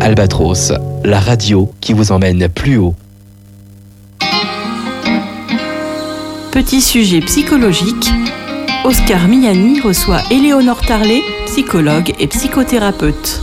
Albatros, la radio qui vous emmène plus haut. Petit sujet psychologique, Oscar Miani reçoit Éléonore Tarlet, psychologue et psychothérapeute.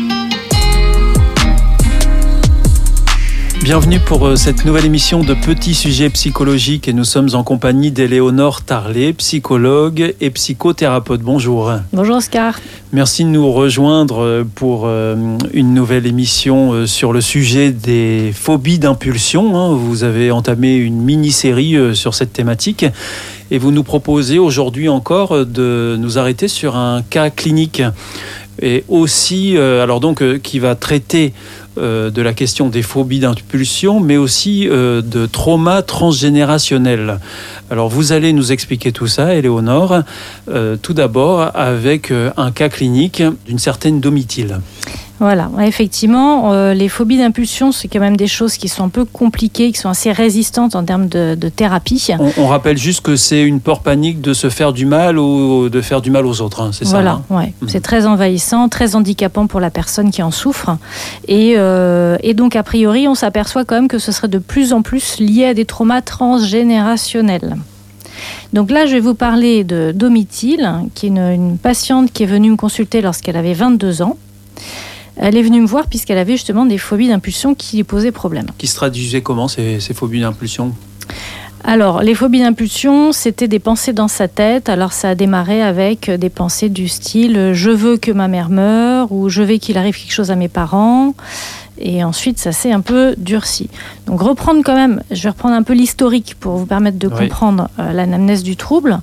Bienvenue pour cette nouvelle émission de Petits sujets psychologiques et nous sommes en compagnie d'Éléonore Tarlet, psychologue et psychothérapeute. Bonjour. Bonjour Oscar. Merci de nous rejoindre pour une nouvelle émission sur le sujet des phobies d'impulsion. Vous avez entamé une mini-série sur cette thématique et vous nous proposez aujourd'hui encore de nous arrêter sur un cas clinique et aussi, qui va traiter de la question des phobies d'impulsion, mais aussi de trauma transgénérationnel. Alors vous allez nous expliquer tout ça, Éléonore, tout d'abord avec un cas clinique d'une certaine Domitille. Voilà, effectivement, les phobies d'impulsion, c'est quand même des choses qui sont un peu compliquées, qui sont assez résistantes en termes de thérapie. On rappelle juste que c'est une peur panique de se faire du mal ou de faire du mal aux autres, c'est voilà, ça? Voilà, c'est très envahissant, très handicapant pour la personne qui en souffre. Et donc, a priori, on s'aperçoit quand même que ce serait de plus en plus lié à des traumas transgénérationnels. Donc là, je vais vous parler de Domitille, qui est une patiente qui est venue me consulter lorsqu'elle avait 22 ans. Elle est venue me voir puisqu'elle avait justement des phobies d'impulsion qui lui posaient problème. Qui se traduisaient comment, ces phobies d'impulsion ? Alors, les phobies d'impulsion, c'était des pensées dans sa tête. Alors, ça a démarré avec des pensées du style « je veux que ma mère meure » ou « je veux qu'il arrive quelque chose à mes parents ». Et ensuite, ça s'est un peu durci. Donc, je vais reprendre un peu l'historique pour vous permettre de comprendre l'anamnèse du trouble.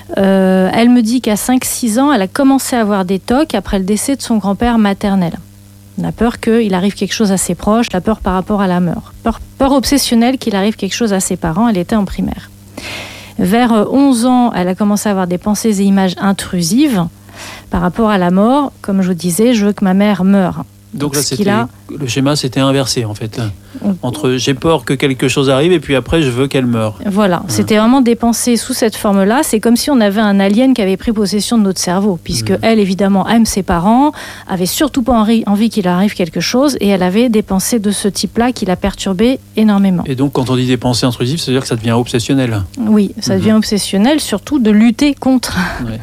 Elle me dit qu'à 5-6 ans, elle a commencé à avoir des TOC après le décès de son grand-père maternel. On a peur qu'il arrive quelque chose à ses proches, la peur par rapport à la mort. Peur obsessionnelle qu'il arrive quelque chose à ses parents, elle était en primaire. Vers 11 ans, elle a commencé à avoir des pensées et images intrusives par rapport à la mort. Comme je vous disais, je veux que ma mère meure. Donc là, le schéma s'était inversé en fait. Entre j'ai peur que quelque chose arrive et puis après je veux qu'elle meure. Voilà, c'était vraiment des pensées sous cette forme-là. C'est comme si on avait un alien qui avait pris possession de notre cerveau, puisque elle, évidemment, aime ses parents, avait surtout pas envie qu'il arrive quelque chose, et elle avait des pensées de ce type-là qui la perturbaient énormément. Et donc quand on dit des pensées intrusives, ça veut dire que ça devient obsessionnel. Oui, ça devient obsessionnel, surtout de lutter contre. Ouais.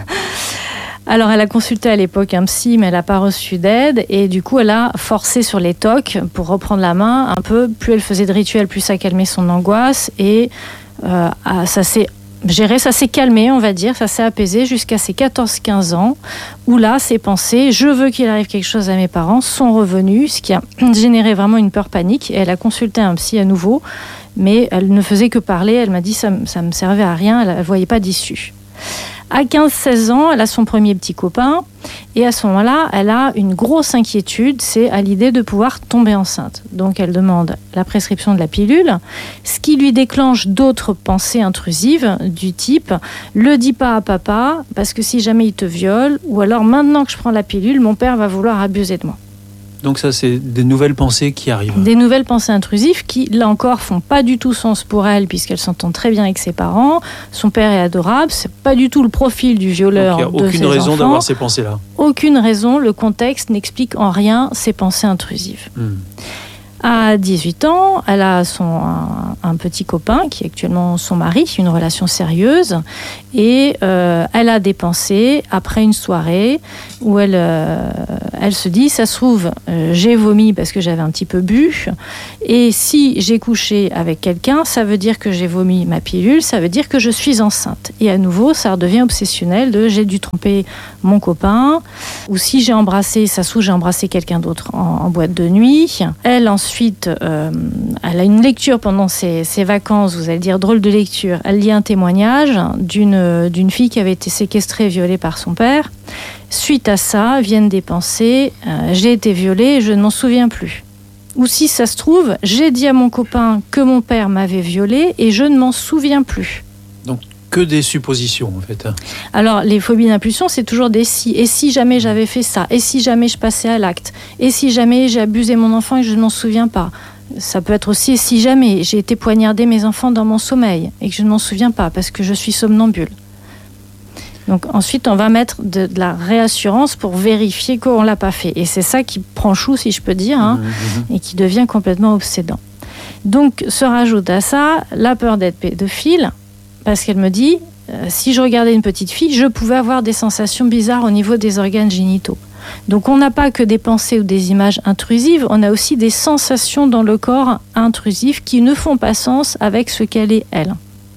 Alors, elle a consulté à l'époque un psy, mais elle n'a pas reçu d'aide. Et du coup, elle a forcé sur les TOC pour reprendre la main un peu. Plus elle faisait de rituels, plus ça calmait son angoisse. Et ça s'est calmé, on va dire. Ça s'est apaisé jusqu'à ses 14-15 ans, où là, ses pensées « je veux qu'il arrive quelque chose à mes parents » sont revenues, ce qui a généré vraiment une peur panique. Et elle a consulté un psy à nouveau, mais elle ne faisait que parler. Elle m'a dit ça me servait à rien, elle ne voyait pas d'issue. À 15-16 ans, elle a son premier petit copain et à ce moment-là, elle a une grosse inquiétude, c'est à l'idée de pouvoir tomber enceinte. Donc elle demande la prescription de la pilule, ce qui lui déclenche d'autres pensées intrusives du type « le dis pas à papa parce que si jamais il te viole » ou alors « maintenant que je prends la pilule, mon père va vouloir abuser de moi ». Donc ça, c'est des nouvelles pensées qui arrivent. Des nouvelles pensées intrusives qui, là encore, font pas du tout sens pour elle puisqu'elle s'entend très bien avec ses parents. Son père est adorable, c'est pas du tout le profil du violeur de ses enfants. Il n'y a aucune raison d'avoir ces pensées-là. Aucune raison, le contexte n'explique en rien ces pensées intrusives. À 18 ans, elle a un petit copain qui est actuellement son mari, une relation sérieuse, et elle a des pensées après une soirée où elle se dit, ça se trouve, j'ai vomi parce que j'avais un petit peu bu, et si j'ai couché avec quelqu'un, ça veut dire que j'ai vomi ma pilule, ça veut dire que je suis enceinte. Et à nouveau, ça redevient obsessionnel de j'ai dû tromper mon copain, ou si j'ai embrassé, ça se trouve, j'ai embrassé quelqu'un d'autre en boîte de nuit. Elle, ensuite, elle a une lecture pendant ses vacances, vous allez dire drôle de lecture. Elle lit un témoignage d'une fille qui avait été séquestrée et violée par son père. Suite à ça, viennent des pensées j'ai été violée et je ne m'en souviens plus. Ou si ça se trouve, j'ai dit à mon copain que mon père m'avait violée et je ne m'en souviens plus. Donc que des suppositions en fait. Alors les phobies d'impulsion, c'est toujours des si. Et si jamais j'avais fait ça, et si jamais je passais à l'acte, et si jamais j'ai abusé mon enfant et je ne m'en souviens pas. Ça peut être aussi si jamais j'ai été poignarder mes enfants dans mon sommeil et que je ne m'en souviens pas parce que je suis somnambule. Donc ensuite, on va mettre de la réassurance pour vérifier qu'on ne l'a pas fait. Et c'est ça qui prend chou, si je peux dire, et qui devient complètement obsédant. Donc se rajoute à ça la peur d'être pédophile, parce qu'elle me dit, si je regardais une petite fille, je pouvais avoir des sensations bizarres au niveau des organes génitaux. Donc on n'a pas que des pensées ou des images intrusives, on a aussi des sensations dans le corps intrusives qui ne font pas sens avec ce qu'elle est, elle.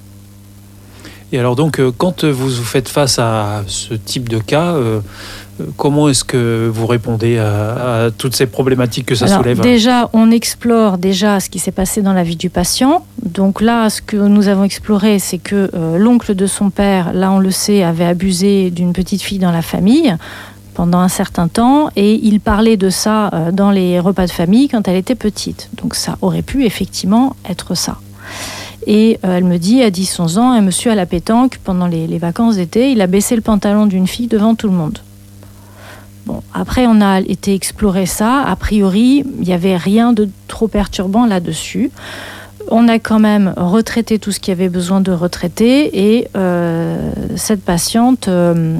Et alors donc, quand vous faites face à ce type de cas, comment est-ce que vous répondez à toutes ces problématiques que ça soulève ? Déjà, on explore ce qui s'est passé dans la vie du patient. Donc là, ce que nous avons exploré, c'est que l'oncle de son père, là on le sait, avait abusé d'une petite fille dans la famille pendant un certain temps, et il parlait de ça dans les repas de famille quand elle était petite. Donc ça aurait pu effectivement être ça. Et elle me dit, à 10-11 ans, un monsieur à la pétanque, pendant les vacances d'été, il a baissé le pantalon d'une fille devant tout le monde. Bon, après, on a été explorer ça. A priori, il n'y avait rien de trop perturbant là-dessus. On a quand même retraité tout ce qu'il y avait besoin de retraiter, et cette patiente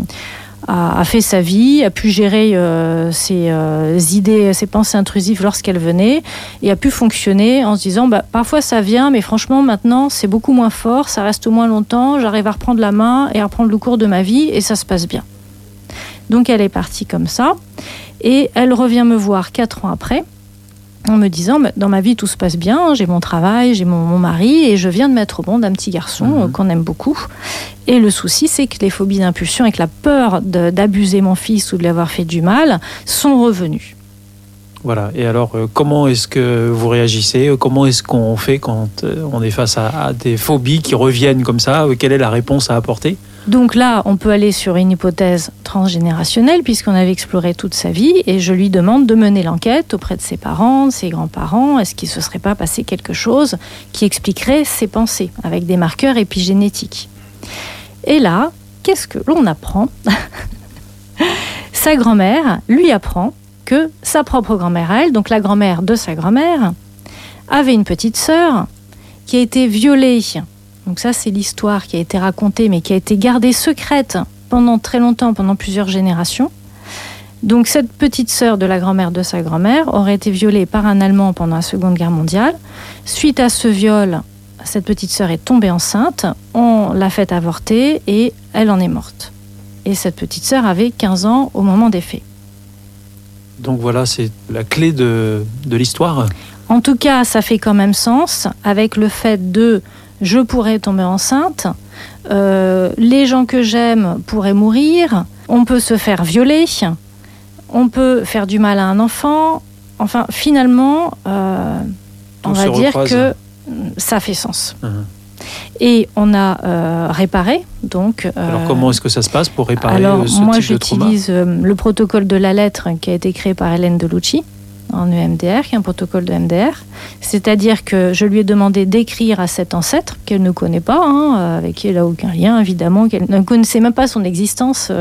a fait sa vie, a pu gérer ses idées, ses pensées intrusives lorsqu'elle venait, et a pu fonctionner en se disant parfois ça vient, mais franchement maintenant c'est beaucoup moins fort, ça reste moins longtemps, j'arrive à reprendre la main et à reprendre le cours de ma vie, et ça se passe bien. Donc elle est partie comme ça, et elle revient me voir 4 ans après en me disant, dans ma vie tout se passe bien, j'ai mon travail, j'ai mon mari, et je viens de mettre au monde un petit garçon qu'on aime beaucoup. Et le souci, c'est que les phobies d'impulsion et que la peur d'abuser mon fils ou de lui avoir fait du mal sont revenus. Voilà, et alors comment est-ce que vous réagissez ? Comment est-ce qu'on fait quand on est face à des phobies qui reviennent comme ça ? Quelle est la réponse à apporter ? Donc là, on peut aller sur une hypothèse transgénérationnelle, puisqu'on avait exploré toute sa vie, et je lui demande de mener l'enquête auprès de ses parents, de ses grands-parents. Est-ce qu'il ne se serait pas passé quelque chose qui expliquerait ses pensées, avec des marqueurs épigénétiques ? Et là, qu'est-ce que l'on apprend ? Sa grand-mère lui apprend que sa propre grand-mère à elle, donc la grand-mère de sa grand-mère, avait une petite sœur qui a été violée. Donc ça, c'est l'histoire qui a été racontée, mais qui a été gardée secrète pendant très longtemps, pendant plusieurs générations. Donc cette petite sœur de la grand-mère de sa grand-mère aurait été violée par un Allemand pendant la Seconde Guerre mondiale. Suite à ce viol, cette petite sœur est tombée enceinte, on l'a fait avorter et elle en est morte. Et cette petite sœur avait 15 ans au moment des faits. Donc voilà, c'est la clé de l'histoire. En tout cas, ça fait quand même sens avec le fait de « je pourrais tomber enceinte », les gens que j'aime pourraient mourir, on peut se faire violer, on peut faire du mal à un enfant. Enfin, finalement, on va dire que ça fait sens. Et on a réparé. Donc, alors comment est-ce que ça se passe pour réparer ce type de trauma ? Moi, j'utilise le protocole de la lettre qui a été créé par Hélène Delucci en EMDR, qui est un protocole de MDR. C'est-à-dire que je lui ai demandé d'écrire à cet ancêtre qu'elle ne connaît pas, avec qui elle n'a aucun lien, évidemment, qu'elle ne connaissait même pas son existence.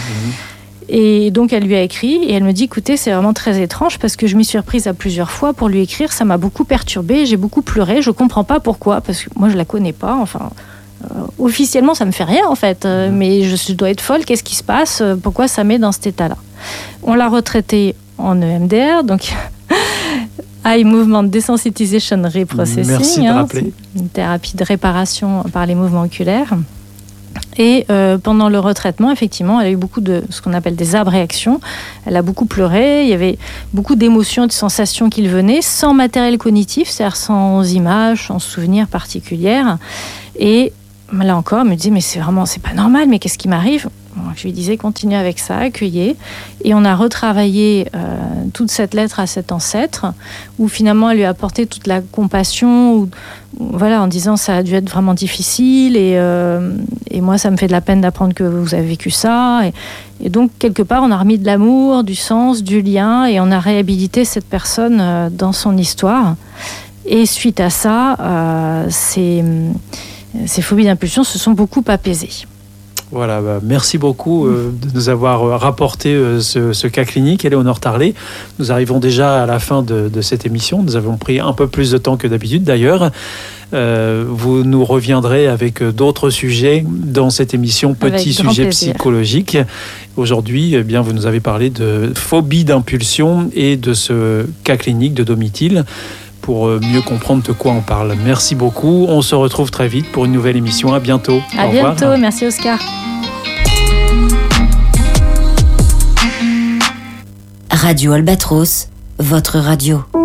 Et donc, elle lui a écrit et elle me dit, écoutez, c'est vraiment très étrange parce que je m'y suis reprise à plusieurs fois pour lui écrire. Ça m'a beaucoup perturbée, j'ai beaucoup pleuré. Je ne comprends pas pourquoi, parce que moi, je ne la connais pas. Enfin, officiellement, ça ne me fait rien, en fait. Mais je dois être folle. Qu'est-ce qui se passe ? Pourquoi ça met dans cet état-là ? On l'a retraitée en EMDR, donc Eye Movement Desensitization Reprocessing. Merci de rappeler. Une thérapie de réparation par les mouvements oculaires. Et pendant le retraitement, effectivement, elle a eu beaucoup de ce qu'on appelle des abréactions. Elle a beaucoup pleuré, il y avait beaucoup d'émotions et de sensations qui venaient, sans matériel cognitif, c'est-à-dire sans images, sans souvenirs particuliers. Et là encore, elle me dit, mais c'est pas normal, mais qu'est-ce qui m'arrive ? Je lui disais, continuez avec ça, accueillez. Et on a retravaillé toute cette lettre à cet ancêtre, où finalement elle lui a apporté toute la compassion, en disant ça a dû être vraiment difficile, et moi ça me fait de la peine d'apprendre que vous avez vécu ça. Et donc quelque part on a remis de l'amour, du sens, du lien, et on a réhabilité cette personne dans son histoire. Et suite à ça, ces phobies d'impulsion se sont beaucoup apaisées. Voilà, merci beaucoup de nous avoir rapporté ce cas clinique, Éléonore Tarlet. Nous arrivons déjà à la fin de cette émission. Nous avons pris un peu plus de temps que d'habitude d'ailleurs. Vous nous reviendrez avec d'autres sujets dans cette émission Petits sujets psychologiques. Aujourd'hui, eh bien, vous nous avez parlé de phobie d'impulsion et de ce cas clinique de Domitil pour mieux comprendre de quoi on parle. Merci beaucoup. On se retrouve très vite pour une nouvelle émission. À bientôt. À bientôt. Merci Oscar. Radio Albatros, votre radio.